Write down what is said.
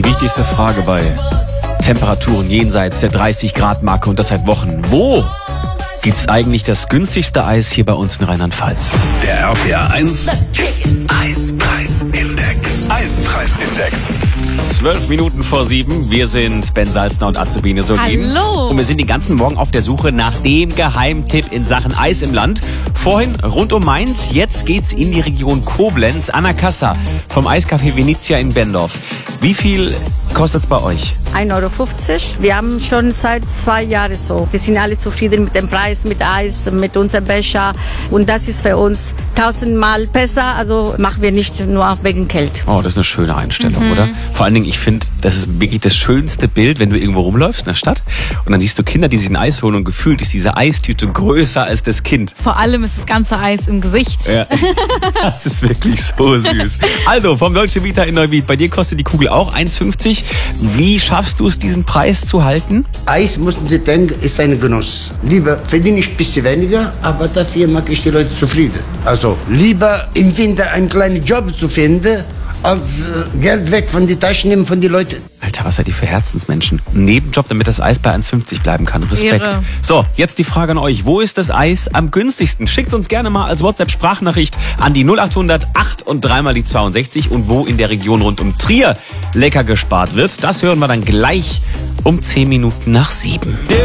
Die wichtigste Frage bei Temperaturen jenseits der 30-Grad-Marke und das seit Wochen. Wo gibt's eigentlich das günstigste Eis hier bei uns in Rheinland-Pfalz? Der RPR 1 Eispreisindex. Eispreisindex. 12 Minuten vor 7. Wir sind Ben Salzner und Azubine Solin. Hallo. Und wir sind den ganzen Morgen auf der Suche nach dem Geheimtipp in Sachen Eis im Land. Vorhin rund um Mainz, jetzt geht's in die Region Koblenz, an der Kassa vom Eiscafé Venezia in Bendorf. Wie viel kostet's bei euch? 1,50 Euro. Wir haben schon seit 2 Jahren so. Wir sind alle zufrieden mit dem Preis, mit Eis, mit unserem Becher. Und das ist für uns 1000-mal besser. Also machen wir nicht nur wegen Geld. Oh, das ist eine schöne Einstellung, oder? Vor allen Dingen, ich finde, das ist wirklich das schönste Bild, wenn du irgendwo rumläufst in der Stadt und dann siehst du Kinder, die sich ein Eis holen und gefühlt ist diese Eistüte größer als das Kind. Vor allem ist das ganze Eis im Gesicht. Ja, das ist wirklich so süß. Also, vom Dolce Vita in Neuwied, bei dir kostet die Kugel auch 1,50. Wie schaffst du es, diesen Preis zu halten? Eis, müssen Sie denken, ist ein Genuss. Lieber verdiene ich ein bisschen weniger, aber dafür mag ich die Leute zufrieden. Also lieber im Winter einen kleinen Job zu finden, als Geld weg von den Taschen nehmen von den Leuten. Alter, was seid ihr für Herzensmenschen? Ein Nebenjob, damit das Eis bei 1,50 bleiben kann. Respekt. Ehre. So, jetzt die Frage an euch. Wo ist das Eis am günstigsten? Schickt uns gerne mal als WhatsApp-Sprachnachricht an die 0800 8 und 3 mal die 62. Und wo in der Region rund um Trier lecker gespart wird, das hören wir dann gleich um 10 Minuten nach 7.